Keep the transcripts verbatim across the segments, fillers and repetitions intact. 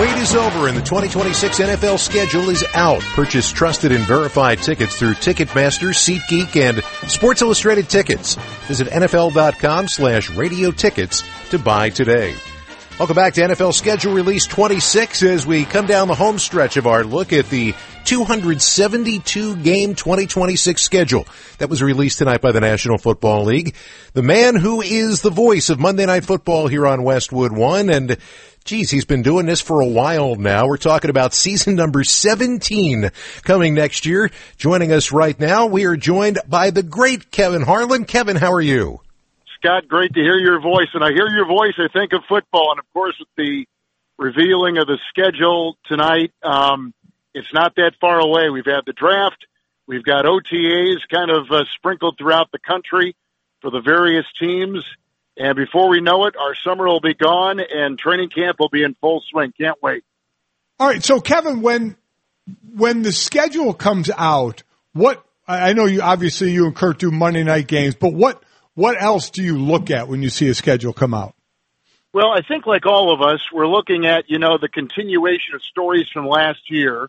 wait is over and the twenty twenty-six N F L schedule is out. Purchase trusted and verified tickets through Ticketmaster, SeatGeek, and Sports Illustrated Tickets. Visit nfl.com slash radio tickets to buy today. Welcome back to N F L Schedule Release twenty-six as we come down the home stretch of our look at the two hundred seventy-two game twenty twenty-six schedule that was released tonight by the National Football League. The man who is the voice of Monday Night Football here on Westwood One, and geez, he's been doing this for a while now. We're talking about season number seventeen coming next year. Joining us right now, we are joined by the great Kevin Harlan. Kevin, how are you? Scott, great to hear your voice. And I hear your voice, I think of football. And, of course, with the revealing of the schedule tonight, um, it's not that far away. We've had the draft. We've got O T As kind of uh, sprinkled throughout the country for the various teams. And before we know it, our summer will be gone and training camp will be in full swing. Can't wait. All right. So, Kevin, when when the schedule comes out, what I know you obviously you and Kurt do Monday night games, but what what else do you look at when you see a schedule come out? Well, I think like all of us, we're looking at, you know, the continuation of stories from last year.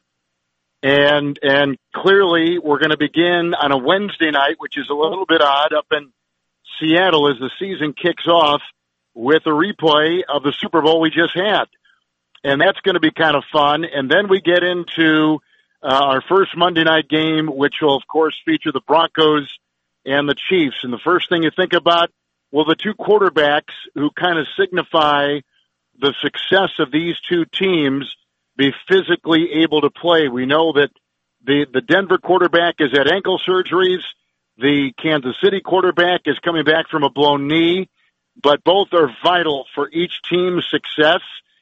And and clearly we're going to begin on a Wednesday night, which is a little bit odd, up in Seattle as the season kicks off with a replay of the Super Bowl we just had. And that's going to be kind of fun. And then we get into uh, our first Monday night game, which will, of course, feature the Broncos and the Chiefs. And the first thing you think about, well, the two quarterbacks who kind of signify the success of these two teams be physically able to play. We know that the, the Denver quarterback is at ankle surgeries. The Kansas City quarterback is coming back from a blown knee, but both are vital for each team's success.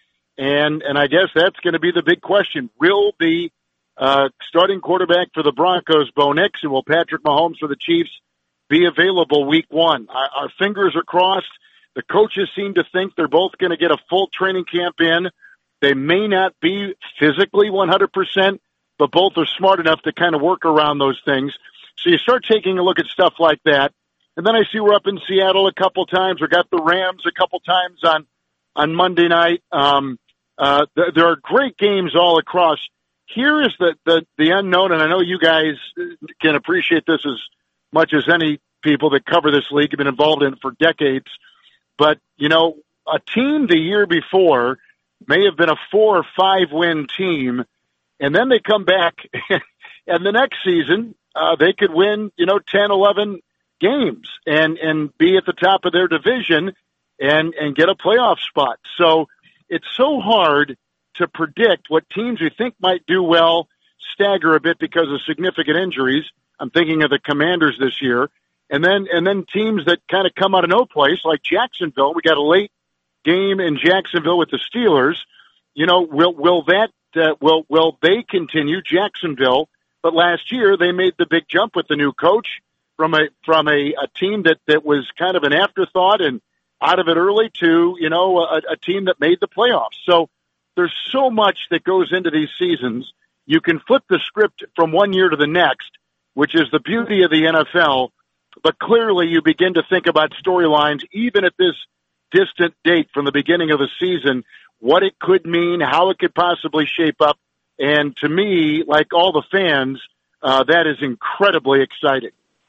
And, and I guess that's going to be the big question. Will the uh, starting quarterback for the Broncos, Bo Nix, and will Patrick Mahomes for the Chiefs be available week one? Our, our fingers are crossed. The coaches seem to think they're both going to get a full training camp in. They may not be physically one hundred percent, but both are smart enough to kind of work around those things. So you start taking a look at stuff like that. And then I see we're up in Seattle a couple times. We got the Rams a couple times on, on Monday night. Um, uh, th- there are great games all across. Here is the, the, the unknown, and I know you guys can appreciate this as much as any people that cover this league have been involved in it for decades. But, you know, a team the year before may have been a four or five win team, and then they come back and the next season, uh, they could win, you know, ten, eleven games and, and be at the top of their division and, and get a playoff spot. So it's so hard to predict what teams we think might do well stagger a bit because of significant injuries. I'm thinking of the Commanders this year. And then, and then teams that kind of come out of no place, like Jacksonville. We got a late game in Jacksonville with the Steelers. You know, will, will that, uh, will, will they continue Jacksonville? But last year they made the big jump with the new coach from a, from a, a team that, that was kind of an afterthought and out of it early to, you know, a, a team that made the playoffs. So there's so much that goes into these seasons. You can flip the script from one year to the next, which is the beauty of the N F L. But clearly you begin to think about storylines, even at this distant date from the beginning of the season, what it could mean, how it could possibly shape up. And to me, like all the fans, uh, that is incredibly exciting.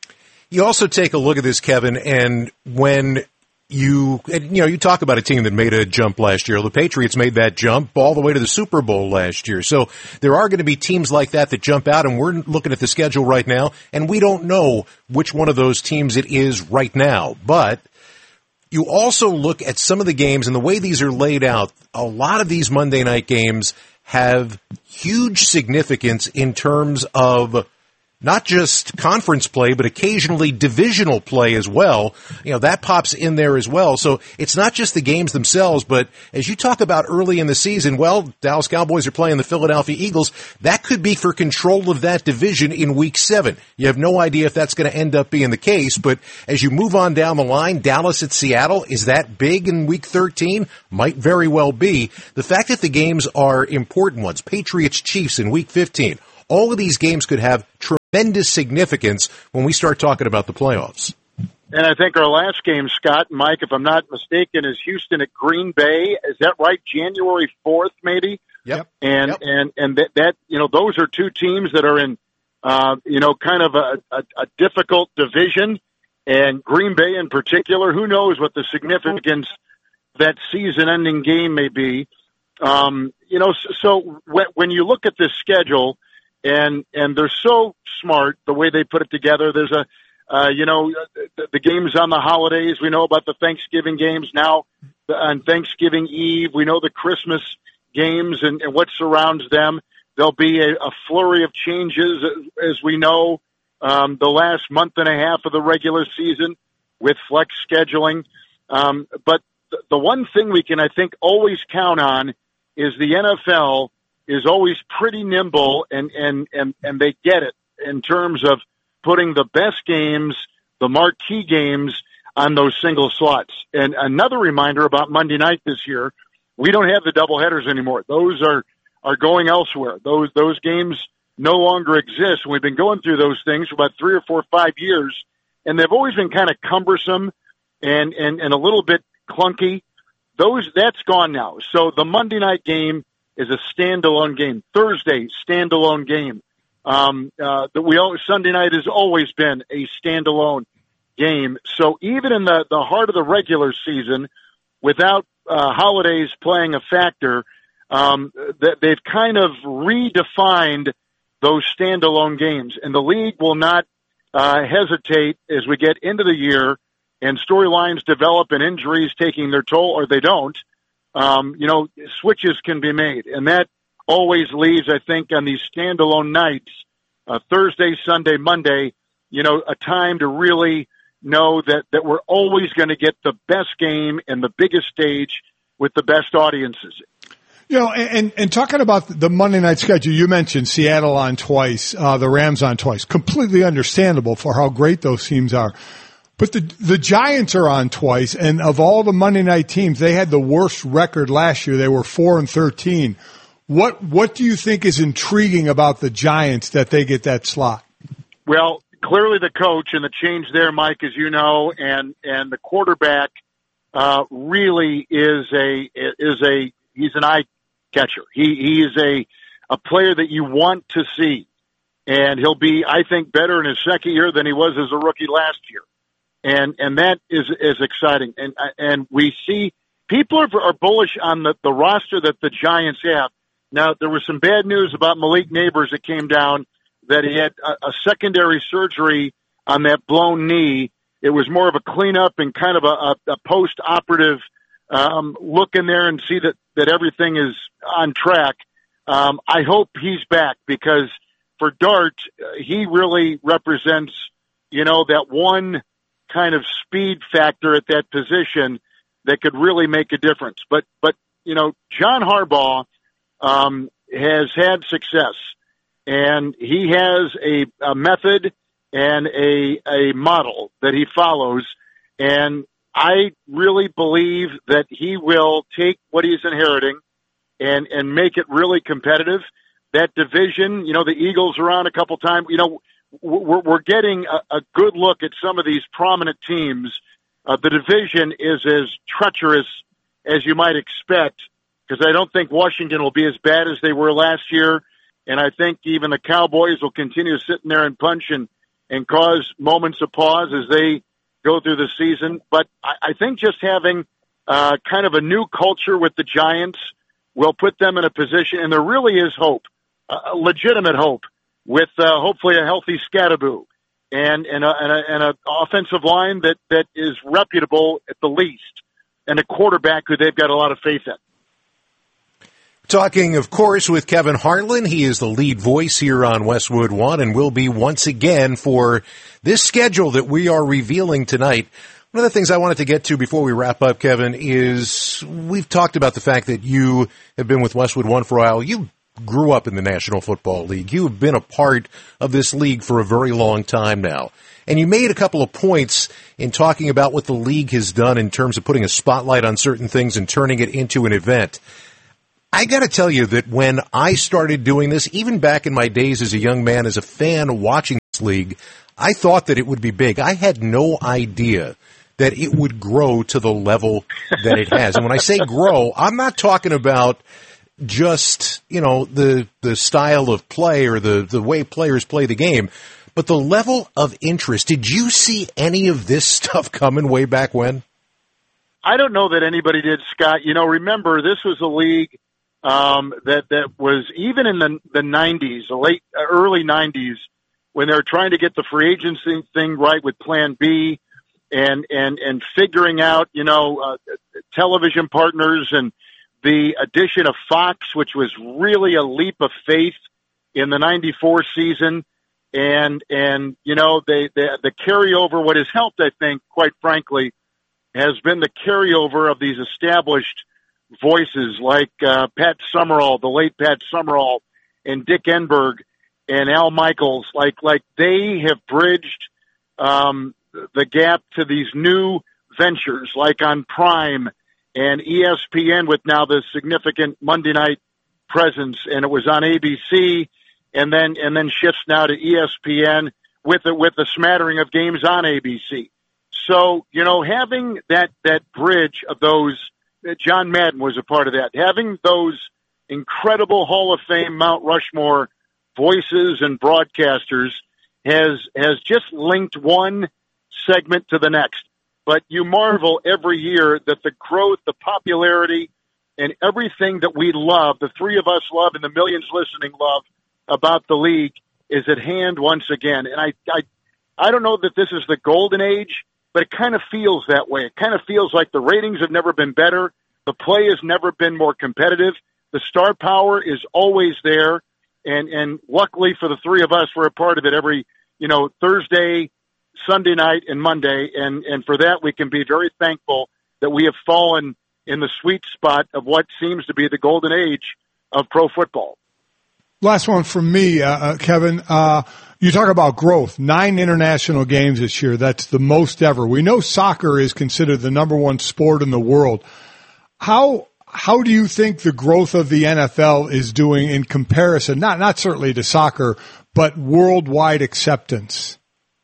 You also take a look at this, Kevin, and when you, and, you know, you talk about a team that made a jump last year. The Patriots made that jump all the way to the Super Bowl last year. So there are going to be teams like that that jump out, and we're looking at the schedule right now, and we don't know which one of those teams it is right now. But you also look at some of the games and the way these are laid out. A lot of these Monday night games have huge significance in terms of not just conference play, but occasionally divisional play as well. You know, that pops in there as well. So it's not just the games themselves, but as you talk about early in the season, well, Dallas Cowboys are playing the Philadelphia Eagles. That could be for control of that division in week seven. You have no idea if that's going to end up being the case, but as you move on down the line, Dallas at Seattle, is that big in week thirteen? Might very well be. The fact that the games are important ones, Patriots, Chiefs in week fifteen, all of these games could have tremendous significance when we start talking about the playoffs. And I think our last game, Scott and Mike, if I'm not mistaken, is Houston at Green Bay. Is that right? January fourth, maybe? Yep. And, yep. and, and that, that, you know, those are two teams that are in, uh, you know, kind of a, a, a difficult division. And Green Bay in particular, who knows what the significance of that season-ending game may be. Um, you know, so, so when you look at this schedule, and and they're so smart the way they put it together. There's a, uh, you know, the, the games on the holidays. We know about the Thanksgiving games now on Thanksgiving Eve. We know the Christmas games and, and what surrounds them. There'll be a, a flurry of changes, as we know, um, the last month and a half of the regular season with flex scheduling. Um, but the, the one thing we can, I think, always count on is the N F L is always pretty nimble, and, and, and, and they get it in terms of putting the best games, the marquee games, on those single slots. And another reminder about Monday night this year, we don't have the doubleheaders anymore. Those are, are going elsewhere. Those, those games no longer exist. We've been going through those things for about three or four, five years, and they've always been kind of cumbersome and, and, and a little bit clunky. Those, that's gone now. So the Monday night game is a standalone game. Thursday, standalone game. Um, uh, that we always, Sunday night has always been a standalone game. So even in the, the heart of the regular season, without uh, holidays playing a factor, um, that they've kind of redefined those standalone games, and the league will not uh, hesitate as we get into the year and storylines develop and injuries taking their toll, or they don't. Um, you know, switches can be made, and that always leaves, I think, on these standalone nights, uh, Thursday, Sunday, Monday, you know, a time to really know that, that we're always going to get the best game and the biggest stage with the best audiences. You know, and, and talking about the Monday night schedule, you mentioned Seattle on twice, uh, the Rams on twice. Completely understandable for how great those teams are. But the the Giants are on twice, and of all the Monday night teams, they had the worst record last year. They were four and thirteen. What what do you think is intriguing about the Giants that they get that slot? Well, clearly the coach and the change there, Mike, as you know, and and the quarterback uh, really is a is a he's an eye catcher. He he is a a player that you want to see, and he'll be, I think, better in his second year than he was as a rookie last year. And, and that is, is exciting. And, and we see people are, are bullish on the, the roster that the Giants have. Now, there was some bad news about Malik Neighbors that came down, that he had a, a secondary surgery on that blown knee. It was more of a cleanup and kind of a, a, a post-operative, um, look in there and see that, that everything is on track. Um, I hope he's back, because for Dart, he really represents, you know, that one kind of speed factor at that position that could really make a difference. But, but, you know, John Harbaugh, um, has had success, and he has a, a method and a, a model that he follows. And I really believe that he will take what he's inheriting and, and make it really competitive. That division, you know, the Eagles are on a couple times, you know, We're, we're getting a, a good look at some of these prominent teams. Uh, the division is as treacherous as you might expect, because I don't think Washington will be as bad as they were last year. And I think even the Cowboys will continue sitting there and punch and, and cause moments of pause as they go through the season. But I, I think just having uh, kind of a new culture with the Giants will put them in a position, and there really is hope, uh, legitimate hope, with uh, hopefully a healthy Scatterboo and and a, and, a, and a offensive line that, that is reputable at the least, and a quarterback who they've got a lot of faith in. Talking, of course, with Kevin Hartland. He is the lead voice here on Westwood One, and will be once again for this schedule that we are revealing tonight. One of the things I wanted to get to before we wrap up, Kevin, is we've talked about the fact that you have been with Westwood One for a while. You grew up in the National Football League. You have been a part of this league for a very long time now. And you made a couple of points in talking about what the league has done in terms of putting a spotlight on certain things and turning it into an event. I got to tell you that when I started doing this, even back in my days as a young man, as a fan watching this league, I thought that it would be big. I had no idea that it would grow to the level that it has. And when I say grow, I'm not talking about just, you know, the the style of play or the, the way players play the game, but the level of interest. Did you see any of this stuff coming way back when? I don't know that anybody did, Scott. You know, remember, this was a league um, that, that was even in the, the nineties, the late, early nineties, when they were trying to get the free agency thing right with Plan B and, and, and figuring out, you know, uh, television partners and the addition of Fox, which was really a leap of faith in the ninety-four season. And, and, you know, they, they, the carryover, what has helped, I think, quite frankly, has been the carryover of these established voices like uh, Pat Summerall, the late Pat Summerall, and Dick Enberg and Al Michaels. Like, like they have bridged um, the gap to these new ventures, like on Prime and E S P N with now the significant Monday night presence, and it was on A B C, and then and then shifts now to E S P N with a, with a smattering of games on A B C. So, you know, having that, that bridge of those, John Madden was a part of that, having those incredible Hall of Fame Mount Rushmore voices and broadcasters has, has just linked one segment to the next. But you marvel every year that the growth, the popularity, and everything that we love, the three of us love and the millions listening love about the league is at hand once again. And I, I, I don't know that this is the golden age, but it kind of feels that way. It kind of feels like the ratings have never been better. The play has never been more competitive. The star power is always there. And, and luckily for the three of us, we're a part of it every, you know, Thursday, Sunday night, and Monday. And, and for that, we can be very thankful that we have fallen in the sweet spot of what seems to be the golden age of pro football. Last one from me, uh, uh, Kevin. Uh, you talk about growth. Nine international games this year. That's the most ever. We know soccer is considered the number one sport in the world. How how do you think the growth of the N F L is doing in comparison, not not certainly to soccer, but worldwide acceptance?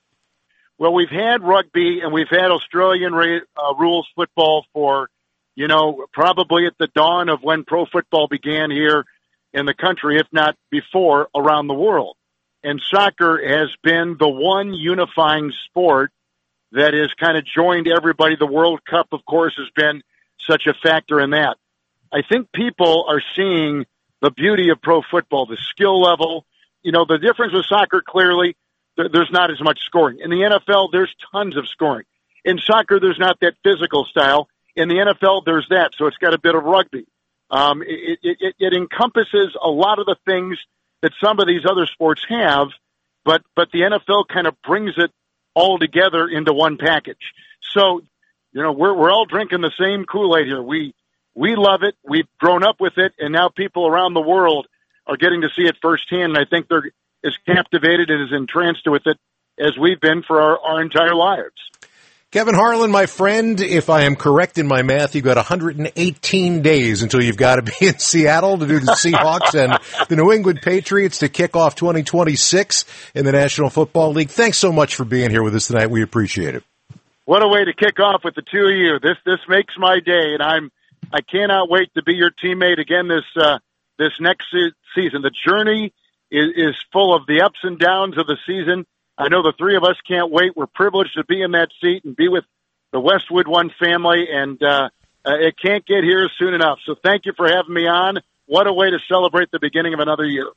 Well, we've had rugby and we've had Australian uh, rules football for, you know, probably at the dawn of when pro football began here in the country, if not before, around the world. And soccer has been the one unifying sport that has kind of joined everybody. The World Cup, of course, has been such a factor in that. I think people are seeing the beauty of pro football, the skill level. You know, the difference with soccer, clearly, there's not as much scoring. In the N F L, there's tons of scoring. In soccer, there's not that physical style. In the N F L, there's that, so it's got a bit of rugby. Um, it, it, it encompasses a lot of the things that some of these other sports have, but, but the N F L kind of brings it all together into one package. So, you know, we're, we're all drinking the same Kool-Aid here. We, we love it. We've grown up with it, and now people around the world are getting to see it firsthand, and I think they're as captivated and as entranced with it as we've been for our, our entire lives. Kevin Harlan, my friend, if I am correct in my math, you've got one hundred eighteen days until you've got to be in Seattle to do the Seahawks and the New England Patriots to kick off twenty twenty-six in the National Football League. Thanks so much for being here with us tonight. We appreciate it. What a way to kick off with the two of you. This this makes my day, and I'm I cannot wait to be your teammate again this uh, this next se- season. The journey is, is full of the ups and downs of the season. I know the three of us can't wait. We're privileged to be in that seat and be with the Westwood One family, and uh, uh, it can't get here soon enough. So thank you for having me on. What a way to celebrate the beginning of another year.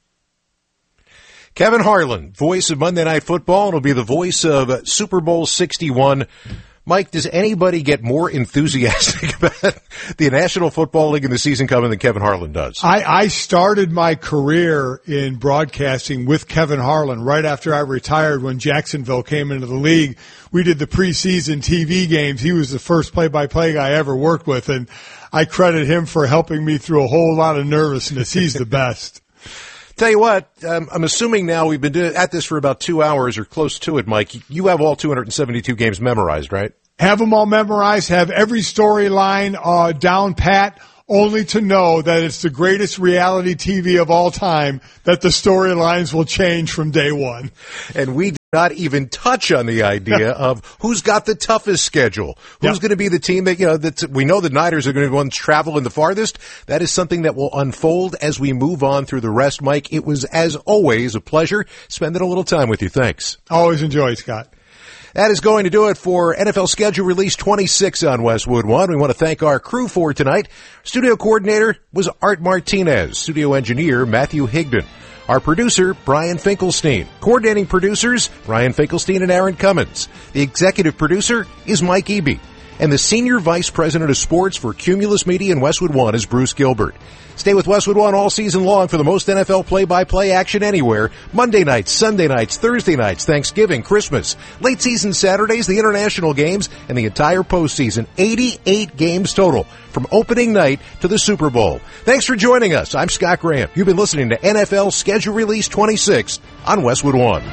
Kevin Harlan, voice of Monday Night Football, and will be the voice of Super Bowl sixty-one. Mike, does anybody get more enthusiastic about the National Football League and the season coming than Kevin Harlan does? I, I started my career in broadcasting with Kevin Harlan right after I retired when Jacksonville came into the league. We did the preseason T V games. He was the first play-by-play guy I ever worked with, and I credit him for helping me through a whole lot of nervousness. He's the best. Tell you what, um, I'm assuming now we've been doing, at this for about two hours or close to it, Mike. You have all two hundred seventy-two games memorized, right? Have them all memorized, have every storyline uh, down pat. only to know that it's the greatest reality T V of all time, that the storylines will change from day one. And we did not even touch on the idea of who's got the toughest schedule. Who's yep. going to be the team that, you know, that we know the Niners are going to be the ones traveling the farthest. That is something that will unfold as we move on through the rest, Mike. It was, as always, a pleasure spending a little time with you. Thanks. Always enjoy, Scott. That is going to do it for N F L Schedule Release twenty-six on Westwood One. We want to thank our crew for tonight. Studio coordinator was Art Martinez. Studio engineer, Matthew Higdon. Our producer, Brian Finkelstein. Coordinating producers, Brian Finkelstein and Aaron Cummins. The executive producer is Mike Eby. And the senior vice president of sports for Cumulus Media and Westwood One is Bruce Gilbert. Stay with Westwood One all season long for the most N F L play-by-play action anywhere. Monday nights, Sunday nights, Thursday nights, Thanksgiving, Christmas, late season Saturdays, the international games, and the entire postseason. eighty-eight games total from opening night to the Super Bowl. Thanks for joining us. I'm Scott Graham. You've been listening to N F L Schedule Release twenty-six on Westwood One.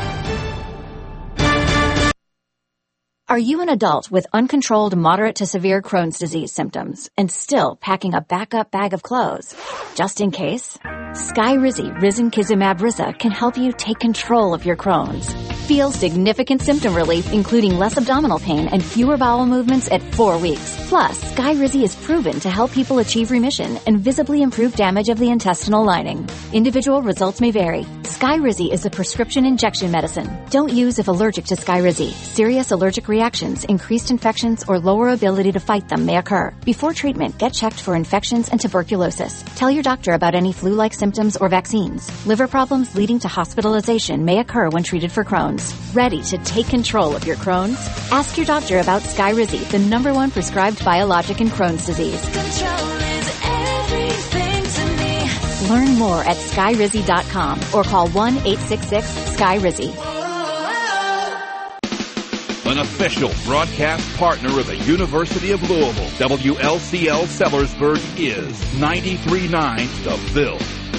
Are you an adult with uncontrolled moderate to severe Crohn's disease symptoms and still packing a backup bag of clothes? Just in case? Skyrizi Risankizumab Riza can help you take control of your Crohn's. Feel significant symptom relief, including less abdominal pain and fewer bowel movements at four weeks. Plus, Skyrizi is proven to help people achieve remission and visibly improve damage of the intestinal lining. Individual results may vary. Skyrizi is a prescription injection medicine. Don't use if allergic to Skyrizi. Serious allergic reactions, increased infections, or lower ability to fight them may occur. Before treatment, get checked for infections and tuberculosis. Tell your doctor about any flu-like symptoms or vaccines. Liver problems leading to hospitalization may occur when treated for Crohn's. Ready to take control of your Crohn's? Ask your doctor about Skyrizi, the number one prescribed biologic in Crohn's disease. Control is everything to me. Learn more at skyrizi dot com or call one eight six six Sky Rizi. An official broadcast partner of the University of Louisville, W L C L Sellersburg is ninety-three point nine The Ville.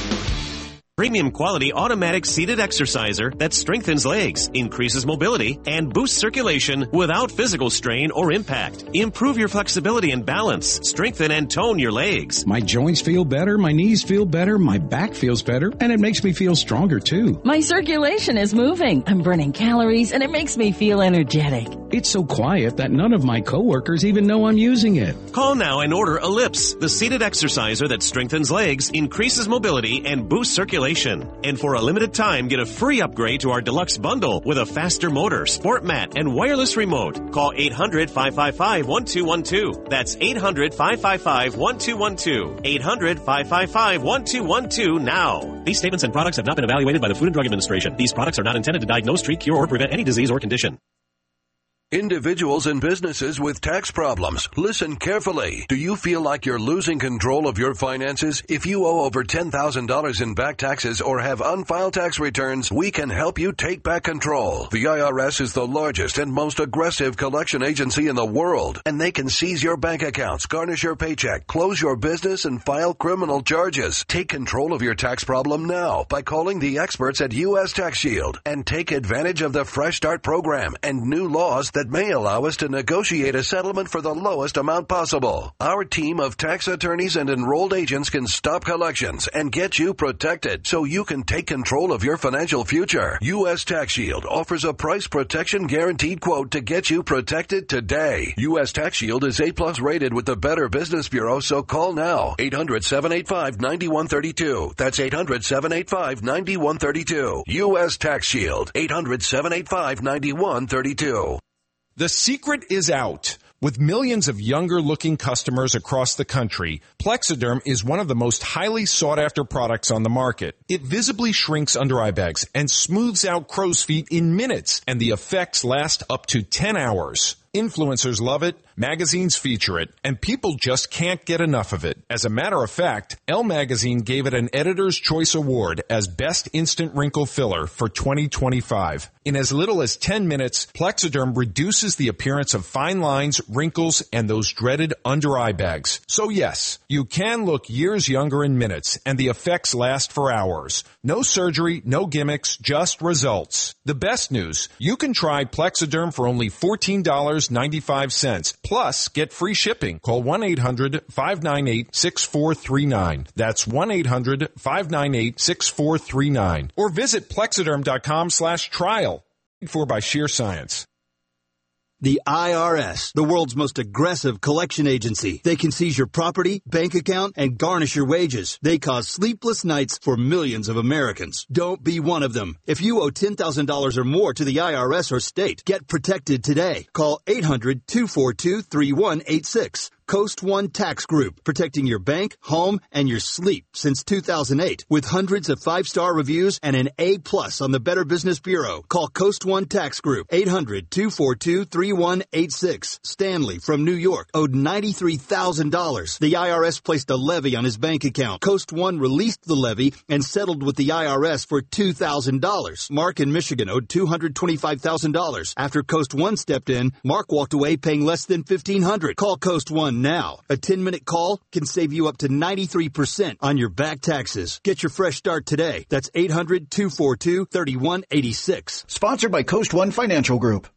Premium quality automatic seated exerciser that strengthens legs, increases mobility, and boosts circulation without physical strain or impact. Improve your flexibility and balance. Strengthen and tone your legs. My joints feel better, my knees feel better, my back feels better, and it makes me feel stronger too. My circulation is moving. I'm burning calories, and it makes me feel energetic. It's so quiet that none of my coworkers even know I'm using it. Call now and order Ellipse, the seated exerciser that strengthens legs, increases mobility, and boosts circulation. And for a limited time, get a free upgrade to our deluxe bundle with a faster motor, sport mat, and wireless remote. Call eight hundred, five five five, one two one two. That's eight hundred, five five five, one two one two. eight hundred, five five five, one two one two now. These statements and products have not been evaluated by the Food and Drug Administration. These products are not intended to diagnose, treat, cure, or prevent any disease or condition. Individuals and businesses with tax problems, listen carefully. Do you feel like you're losing control of your finances? If you owe over ten thousand dollars in back taxes or have unfiled tax returns, we can help you take back control. The I R S is the largest and most aggressive collection agency in the world, and they can seize your bank accounts, garnish your paycheck, close your business, and file criminal charges. Take control of your tax problem now by calling the experts at U S Tax Shield and take advantage of the Fresh Start program and new laws that may allow us to negotiate a settlement for the lowest amount possible. Our team of tax attorneys and enrolled agents can stop collections and get you protected so you can take control of your financial future. U S Tax Shield offers a price protection guaranteed quote to get you protected today. U S Tax Shield is A plus rated with the Better Business Bureau, so call now. eight hundred, seven eight five, nine one three two. That's eight hundred, seven eight five, nine one three two. U S Tax Shield. eight hundred, seven eight five, nine one three two. The secret is out. With millions of younger-looking customers across the country, Plexiderm is one of the most highly sought-after products on the market. It visibly shrinks under-eye bags and smooths out crow's feet in minutes, and the effects last up to ten hours. Influencers love it, magazines feature it, and people just can't get enough of it. As a matter of fact, Elle Magazine gave it an Editor's Choice Award as Best Instant Wrinkle Filler for twenty twenty-five. In as little as ten minutes, Plexiderm reduces the appearance of fine lines, wrinkles, and those dreaded under-eye bags. So yes, you can look years younger in minutes, and the effects last for hours. No surgery, no gimmicks, just results. The best news, you can try Plexiderm for only fourteen dollars dollars and ninety-five cents. Plus, get free shipping. Call one eight hundred five nine eight six four three nine. That's one eight hundred five nine eight six four three nine. Or visit plexiderm.com slash trial. Paid for by Sheer Science. The I R S, the world's most aggressive collection agency. They can seize your property, bank account, and garnish your wages. They cause sleepless nights for millions of Americans. Don't be one of them. If you owe ten thousand dollars or more to the I R S or state, get protected today. Call eight hundred two four two three one eight six. Coast One Tax Group, protecting your bank, home, and your sleep since two thousand eight. With hundreds of five-star reviews and an A plus on the Better Business Bureau. Call Coast One Tax Group, eight hundred two four two three one eight six. Stanley from New York owed ninety-three thousand dollars. The I R S placed a levy on his bank account. Coast One released the levy and settled with the I R S for two thousand dollars. Mark in Michigan owed two hundred twenty-five thousand dollars. After Coast One stepped in, Mark walked away paying less than fifteen hundred dollars. Call Coast One now. A ten-minute call can save you up to ninety-three percent on your back taxes. Get your fresh start today. That's eight hundred two four two three one eight six. Sponsored by Coast One Financial Group.